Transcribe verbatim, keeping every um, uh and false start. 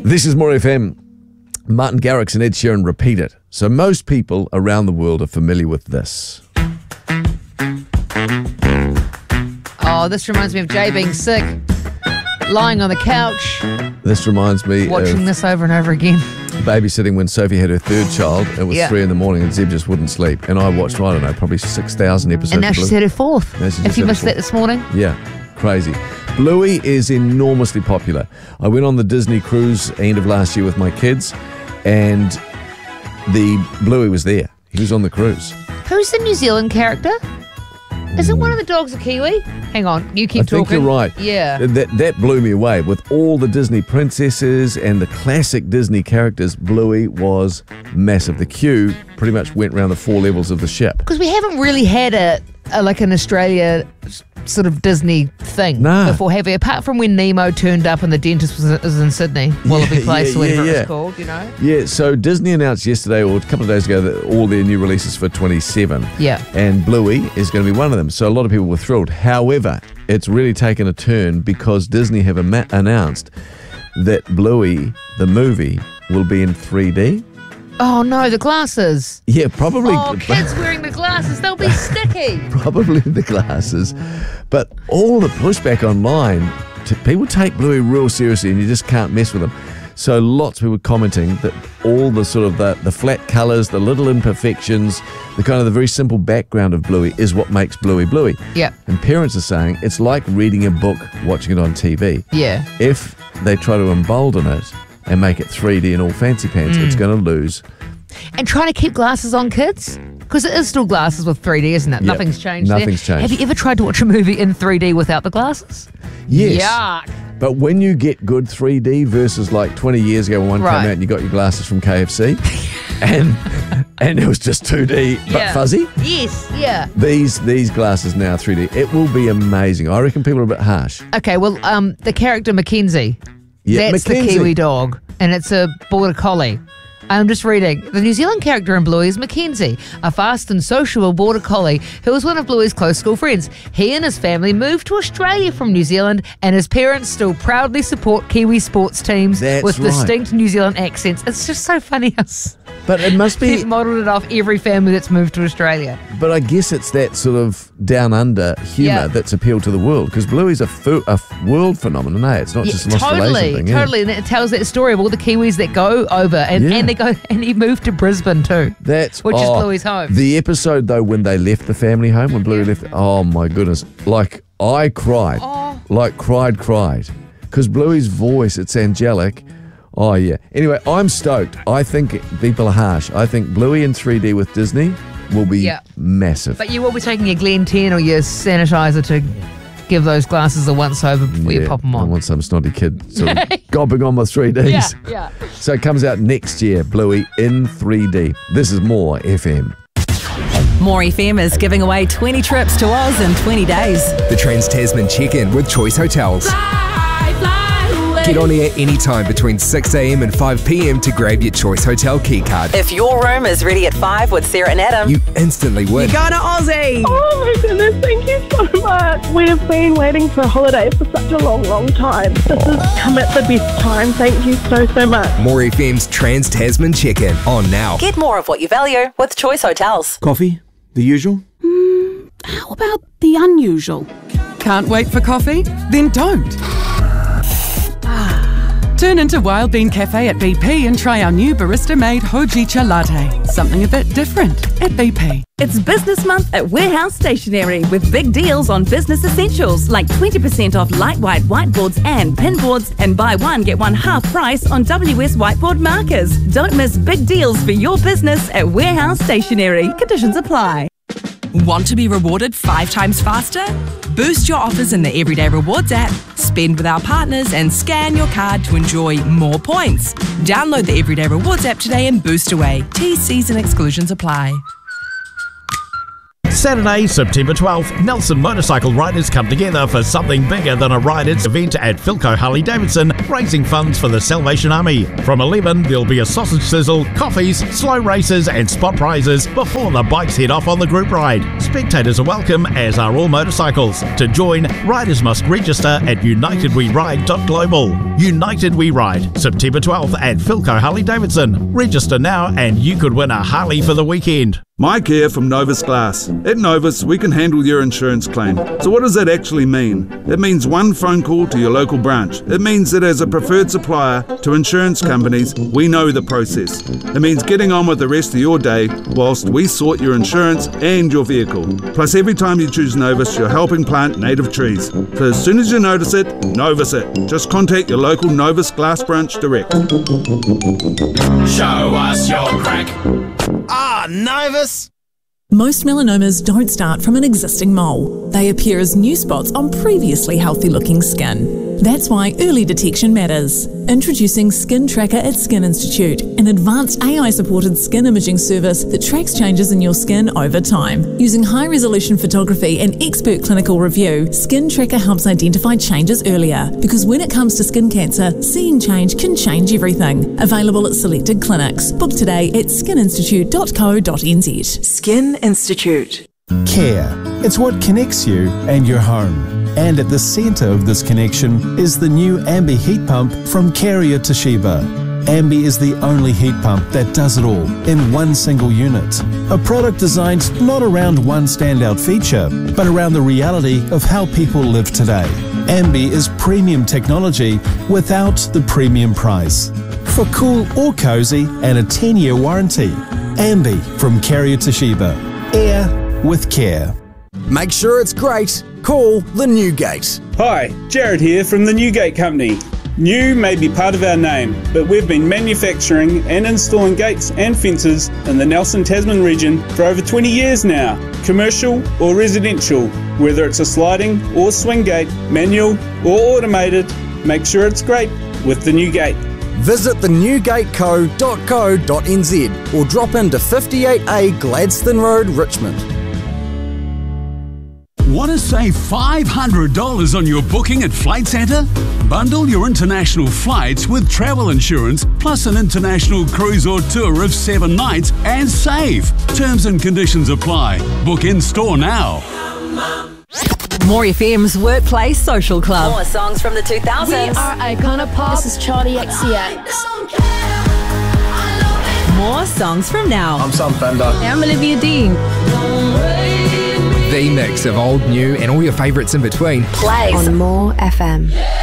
This is More F M. Martin Garrix and Ed Sheeran repeat it. So most people around the world are familiar with this. Oh, this reminds me of Jay being sick, lying on the couch, This reminds me watching of this over and over again. babysitting when Sophie had her third child. It was Yeah. three in the morning and Zeb just wouldn't sleep. And I watched, I don't know, probably six thousand episodes. And now of she's Bluey. had her fourth. Now she's If just you had her missed that fourth. this morning. Yeah, crazy. Bluey is enormously popular. I went on the Disney cruise end of last year with my kids, and the Bluey was there. He was on the cruise. Who's the New Zealand character? Is it one of the dogs a Kiwi? Hang on, you keep I think talking. you're right. Yeah. That, that blew me away. With all the Disney princesses and the classic Disney characters, Bluey was massive. The queue pretty much went around the four levels of the ship. Because we haven't really had a, a like an Australia s- sort of Disney thing Nah. before, have we? Apart from when Nemo turned up and the dentist was, was in Sydney, Wallaby Yeah, Place yeah, or whatever yeah, it yeah. was called, you know? Yeah, so Disney announced yesterday or a couple of days ago that all their new releases for twenty-seven. Yeah. And Bluey is going to be one of them. So a lot of people were thrilled. However, it's really taken a turn because Disney have ama- announced that Bluey, the movie, will be in three D. Oh no, the glasses. Yeah, probably. Oh, kids wearing the glasses, they'll be sticky. Probably the glasses. But all the pushback online, to, people take Bluey real seriously and you just can't mess with them. So lots of people commenting that all the sort of the, the flat colours, the little imperfections, the kind of the very simple background of Bluey is what makes Bluey Bluey. Yeah. And parents are saying it's like reading a book, watching it on T V. Yeah. If they try to embolden it and make it three D and all fancy pants, Mm. it's going to lose. And trying to keep glasses on kids? Because it is still glasses with three D, isn't it? Yep. Nothing's changed there. Nothing's changed. Have you ever tried to watch a movie in three D without the glasses? Yes. Yuck. But when you get good three D versus like twenty years ago when one Right. came out and you got your glasses from K F C and and it was just two D but Yeah. fuzzy. Yes, yeah. These these glasses now three D. It will be amazing. I reckon people are a bit harsh. Okay, well, um, the character Mackenzie, Yeah, that's Mackenzie. the Kiwi dog, and it's a border collie. I'm just reading. The New Zealand character in Bluey is Mackenzie, a fast and sociable border collie who was one of Bluey's close school friends. He and his family moved to Australia from New Zealand, and his parents still proudly support Kiwi sports teams That's with right. distinct New Zealand accents. It's just so funny how s- But it must they've be modelled it off every family that's moved to Australia. but I guess it's that sort of down under humour Yeah. that's appealed to the world because Bluey's a, fu- a f- world phenomenon, eh? It's not Yeah, just an totally, Australasian thing. yeah. totally. And it tells that story of all the Kiwis that go over, and, Yeah. and they go, and he moved to Brisbane too. That's Which is oh, Bluey's home. The episode though when they left the family home, when Bluey left, oh my goodness, like I cried, Oh. like cried, cried, because Bluey's voice, it's angelic. Oh yeah. Anyway, I'm stoked. I think people are harsh. I think Bluey in three D with Disney will be Yeah. massive. But you will be taking your Glen ten or your sanitizer to give those glasses a once over before you Yeah, pop them I on. want some snotty kid sort of gobbing on my three Ds. Yeah, yeah. So it comes out next year, Bluey in three D. This is More F M. More F M is giving away twenty trips to Oz in twenty days. The Trans Tasman check-in with Choice Hotels. Get on air anytime between six a m and five p m to grab your Choice Hotel key card. If your room is ready at five with Sarah and Adam, You instantly win. go to Aussie. Oh my goodness, thank you so much. We have been waiting for a holiday for such a long, long time. This has come at the best time. Thank you so, so much. More F M's Trans Tasman check-in on now. Get more of what you value with Choice Hotels. Coffee? The usual? How about the unusual? Can't wait for coffee? Then don't. Turn into Wild Bean Cafe at B P and try our new barista-made Hojicha latte. Something a bit different at B P. It's Business Month at Warehouse Stationery with big deals on business essentials like twenty percent off light white whiteboards and pinboards, and buy one get one half price on W S whiteboard markers. Don't miss big deals for your business at Warehouse Stationery. Conditions apply. Want to be rewarded five times faster? Boost your offers in the Everyday Rewards app, spend with our partners and scan your card to enjoy more points. Download the Everyday Rewards app today and boost away. T, Cs and exclusions apply. Saturday, September twelfth, Nelson motorcycle riders come together for something bigger than a riders event at Philco Harley-Davidson, raising funds for the Salvation Army. From eleven, there'll be a sausage sizzle, coffees, slow races and spot prizes before the bikes head off on the group ride. Spectators are welcome, as are all motorcycles. To join, riders must register at united we ride dot global. United We Ride, September twelfth at Philco Harley-Davidson. Register now and you could win a Harley for the weekend. Mike here from Novus Glass. At Novus, we can handle your insurance claim. So what does that actually mean? It means one phone call to your local branch. It means that as a preferred supplier to insurance companies, we know the process. It means getting on with the rest of your day whilst we sort your insurance and your vehicle. Plus, every time you choose Novus, you're helping plant native trees. So as soon as you notice it, Novus it. Just contact your local Novus Glass branch direct. Show us your crack. Ah, Novus! Most melanomas don't start from an existing mole. They appear as new spots on previously healthy-looking skin. That's why early detection matters. Introducing Skin Tracker at Skin Institute, an advanced A I-supported skin imaging service that tracks changes in your skin over time. Using high-resolution photography and expert clinical review, Skin Tracker helps identify changes earlier. Because when it comes to skin cancer, seeing change can change everything. Available at selected clinics. Book today at skin institute dot co dot n z. Skin Institute. Care. It's what connects you and your home. And at the centre of this connection is the new Ambi heat pump from Carrier Toshiba. Ambi is the only heat pump that does it all in one single unit. A product designed not around one standout feature, but around the reality of how people live today. Ambi is premium technology without the premium price. For cool or cozy and a ten-year warranty. Ambi from Carrier Toshiba. Air with care. Make sure it's great. Call the Newgate. Hi, Jared here from the Newgate Company. New may be part of our name, but we've been manufacturing and installing gates and fences in the Nelson Tasman region for over twenty years now. Commercial or residential, whether it's a sliding or swing gate, manual or automated, make sure it's great with the Newgate. Visit the newgate co dot co dot n z or drop into fifty-eight A Gladstone Road, Richmond. Want to save five hundred dollars on your booking at Flight Centre? Bundle your international flights with travel insurance plus an international cruise or tour of seven nights and save. Terms and conditions apply. Book in store now. More F M's Workplace Social Club. More songs from the two thousands. We are Icona Pop. This is Charlie X C X. More songs from now. I'm Sam Fender. I'm Olivia Dean. The mix of old, new and all your favourites in between. Plays on More F M.